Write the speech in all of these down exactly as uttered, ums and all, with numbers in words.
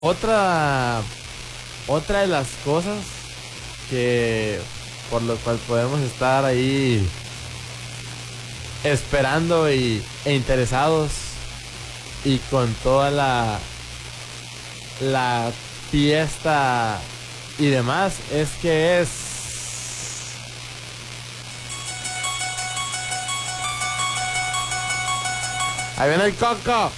Otra, otra de las cosas que por lo cual podemos estar ahí esperando y, e interesados y con toda la la fiesta y demás es que es ahí viene el coco.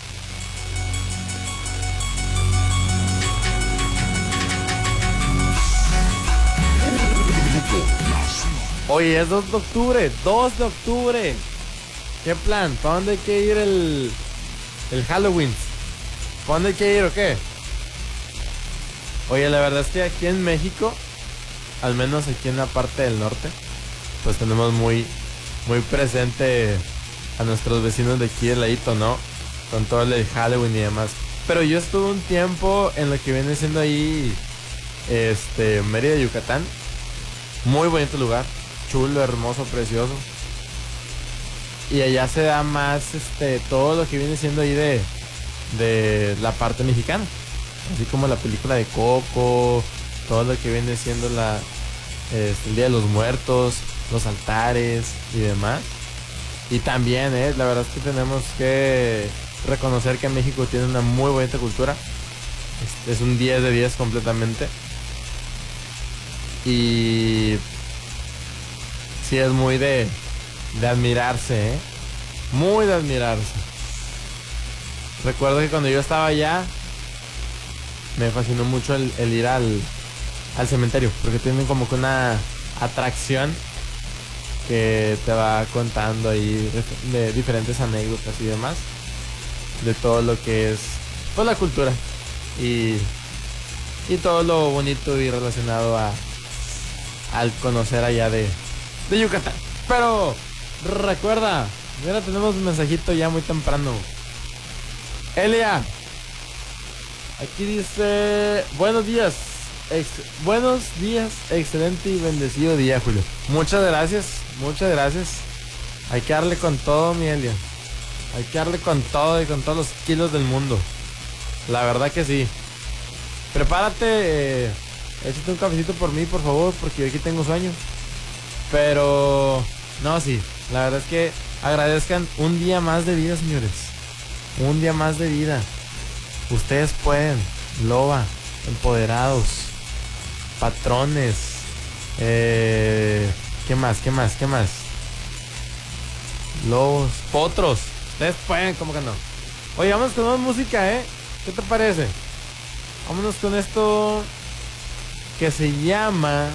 Oye, es dos de octubre, dos de octubre. ¿Qué plan? ¿Para dónde hay que ir el, el Halloween? ¿Para dónde hay que ir o qué? Oye, la verdad es que aquí en México, al menos aquí en la parte del norte, pues tenemos muy, muy presente a nuestros vecinos de aquí del ladito, ¿no? Con todo el Halloween y demás. Pero yo estuve un tiempo en lo que viene siendo ahí, este, Mérida, Yucatán. Muy bonito lugar, chulo, hermoso, precioso. Y allá se da más, este, todo lo que viene siendo ahí de, de la parte mexicana. Así como la película de Coco, todo lo que viene siendo la, este, el Día de los Muertos, los altares y demás. Y también, eh, la verdad es que tenemos que reconocer que México tiene una muy bonita cultura. Es, es un diez de diez completamente. Y sí es muy de, de admirarse, ¿eh? Muy de admirarse. Recuerdo que cuando yo estaba allá me fascinó mucho el, el ir al, al cementerio, porque tienen como que una atracción que te va contando ahí de, de diferentes anécdotas y demás, de todo lo que es pues la cultura y, y todo lo bonito y relacionado a al conocer allá de, de Yucatán. Pero recuerda, mira, tenemos un mensajito ya muy temprano. Elia, aquí dice: buenos días, ex, buenos días, excelente y bendecido día, Julio. Muchas gracias, muchas gracias. Hay que darle con todo, mi Elia. Hay que darle con todo y con todos los kilos del mundo. La verdad que sí. Prepárate, eh, échate un cafecito por mí, por favor, porque yo aquí tengo sueño. Pero no, sí, la verdad es que agradezcan un día más de vida, señores. Un día más de vida. Ustedes pueden. Loba, empoderados, patrones, eh, ¿qué más? ¿Qué más? ¿Qué más? Lobos, potros. Ustedes pueden, ¿cómo que no? Oye, vamos con más música, ¿eh? ¿Qué te parece? Vámonos con esto que se llama...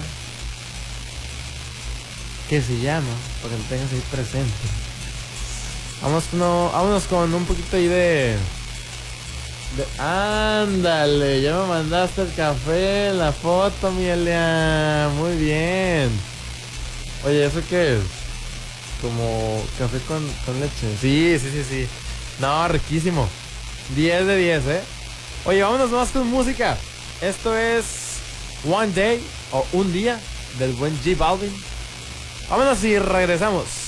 Que se llama, para que lo tengas ahí presente. Vamos con, no, vámonos con un poquito ahí de... de ándale, ya me mandaste el café, la foto, mi Elia. Muy bien. Oye, ¿eso qué es? Como café con, con leche. Sí, sí, sí, sí. No, riquísimo. diez de diez, ¿eh? Oye, vámonos más con música. Esto es One Day o Un Día del buen J Balvin. Vámonos y regresamos.